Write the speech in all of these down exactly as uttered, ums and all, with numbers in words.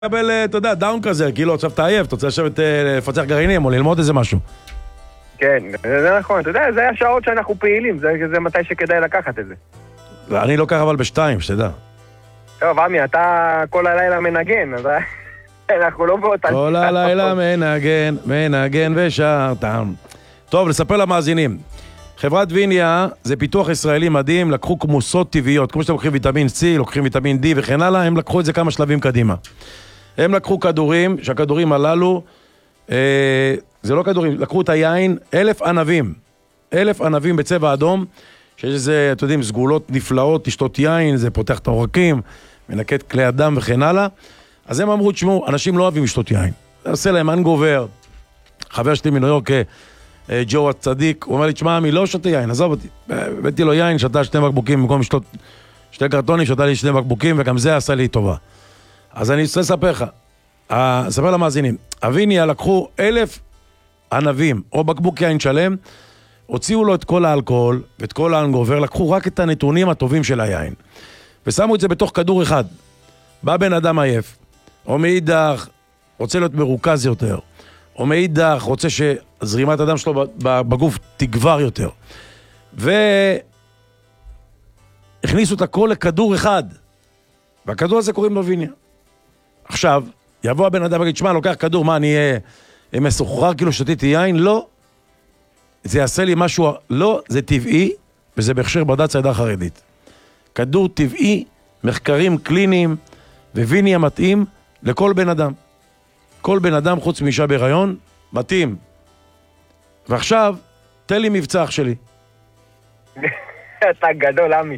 קבל, אתה יודע, דאון כזה, כאילו עכשיו אתה עייף, אתה רוצה לשבת לפצח גרעינים או ללמוד איזה משהו. כן, זה נכון, אתה יודע, זה השעות שאנחנו פעילים, זה, זה מתי שכדאי לקחת את זה. אני לוקח אבל בשתיים, שתדע. טוב, עמי, אתה כל הלילה מנגן, אז אנחנו לא באותה... כל הלילה מנגן, מנגן ושר טעם. טוב, לספר למאזינים. חברת ויניה זה פיתוח ישראלי מדהים, לקחו כמוסות טבעיות, כמו שאתם לוקחים ויטמין C, לוקחים ויטמין D וכן הלאה, הם לקחו את זה כמה שלבים קדימה. הם לקחו כדורים, שהכדורים הללו, אה, זה לא כדורים, לקחו את היין, אלף ענבים, אלף ענבים בצבע אדום, שיש איזה, אתם יודעים, סגולות נפלאות, לשתות יין, זה פותח את העורקים, מנקט כלי אדם וכן הלאה. אז הם אמרו, תשמעו, אנשים לא אוהבים לשתות יין. זה עושה להם אנגובר, חבר שלי מניו יורק, ג'ו הצדיק, הוא אומר לי, תשמע, אני לא שותה יין, עזוב אותי. הבאתי לו יין, שתה שתי בקבוקים, במקום לשתות שתי קרטונים, שתה לי שני בקבוקים, וגם זה עשה לי טובה. אז אני רוצה לספר לך, אספר למאזינים, הוויניה לקחו אלף ענבים, או בקבוק יין שלם, הוציאו לו את כל האלכוהול, ואת כל האנגובר, לקחו רק את הנתונים הטובים של היין, ושמו את זה בתוך כדור אחד. בא בן אדם עייף, או מאידך, רוצה להיות מרוכז יותר, או מאידך, רוצה שזרימת הדם שלו בגוף תגבר יותר. והכניסו את הכל לכדור אחד, והכדור הזה קוראים לו ויניה. עכשיו, יבוא הבן אדם ויגיד, שמע, לוקח כדור, מה, אני אהיה מסוחרר כאילו שתיתי יין? לא. זה יעשה לי משהו, לא, זה טבעי, וזה בהכשר בד"ץ העדה החרדית. כדור טבעי, מחקרים קליניים, וויניה מתאים לכל בן אדם. כל בן אדם חוץ מאישה בהיריון, מתאים. ועכשיו, תן לי מבצע אח שלי. אתה גדול, עמי.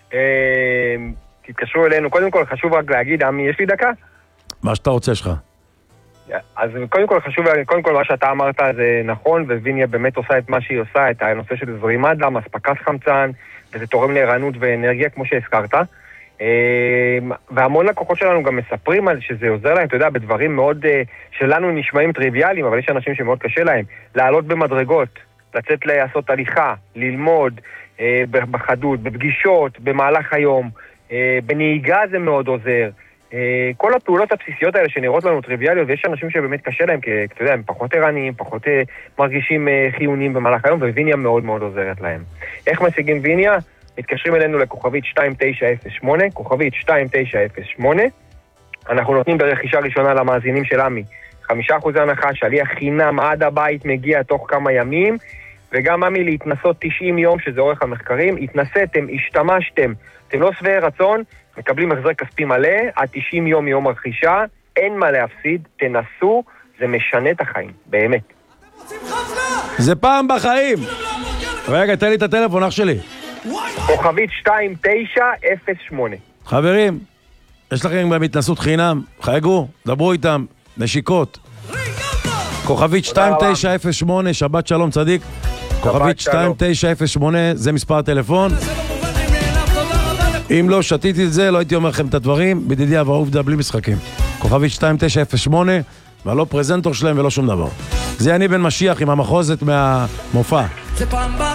תתקשרו אלינו. קודם כל, חשוב רק להגיד, עמי, יש לי דקה? מה שאתה רוצה שלך. אז קודם כל חשוב, קודם כל מה שאתה אמרת זה נכון, וויניה באמת עושה את מה שהיא עושה, את הנושא של זרימת דם, אספקת חמצן, וזה תורם לערנות ואנרגיה, כמו שהזכרת. והמון לקוחות שלנו גם מספרים על שזה עוזר להם, אתה יודע, בדברים מאוד שלנו נשמעים טריוויאליים, אבל יש אנשים שמאוד קשה להם, לעלות במדרגות, לצאת לעשות הליכה, ללמוד בחדות, בפגישות, במהלך היום, בנהיגה זה מאוד עוזר. כל הפעולות הבסיסיות האלה שנראות לנו טריוויאליות, ויש אנשים שבאמת קשה להם, כי אתה יודע, הם פחות ערניים, פחות מרגישים חיוניים במהלך היום, וויניה מאוד מאוד עוזרת להם. איך משיגים ויניה? מתקשרים אלינו לכוכבית שתיים תשע אפס שמונה, כוכבית שתיים תשע אפס שמונה. אנחנו נותנים ברכישה ראשונה למאזינים של עמי חמישה אחוז הנחה, שליח חינם עד הבית מגיע תוך כמה ימים, וגם עמי להתנסות תשעים יום, שזה אורך המחקרים. התנסיתם, השתמשתם, אתם לא שבעי רצון, מקבלים החזר כספי מלא, עד תשעים יום מיום הרכישה, אין מה להפסיד, תנסו, זה משנה את החיים, באמת. זה פעם בחיים. רגע, תן לי את הטלפון, אח שלי. כוכבית שתיים תשע אפס שמונה. חברים, יש לכם בהתנסות חינם, חייגו, דברו איתם, נשיקות. כוכבית שתיים תשע אפס שמונה, שבת שלום צדיק. כוכבית שתיים תשע אפס שמונה, זה מספר הטלפון. אם לא שתיתי את זה, לא הייתי אומר לכם את הדברים, בדידיה והעובדה בלי משחקים. כוכבית שתיים תשע אפס שמונה, ולא פרזנטור שלהם ולא שום דבר. זה אני בן משיח עם המחוזת מהמופע.